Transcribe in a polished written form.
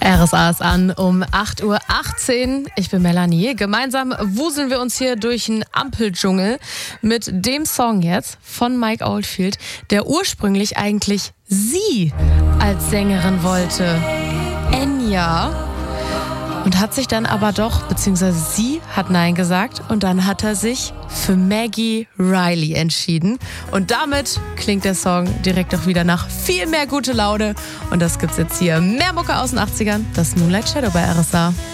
RSA ist an um 8:18 Uhr. Ich bin Melanie. Gemeinsam wuseln wir uns hier durch den Ampeldschungel mit dem Song jetzt von Mike Oldfield, der ursprünglich eigentlich sie als Sängerin wollte. Enya. Und hat sich dann aber doch, beziehungsweise sie hat Nein gesagt und dann hat er sich für Maggie Riley entschieden. Und damit klingt der Song direkt auch wieder nach viel mehr gute Laune. Und das gibt's jetzt hier. Mehr Mucke aus den 80ern, das Moonlight Shadow bei RSA.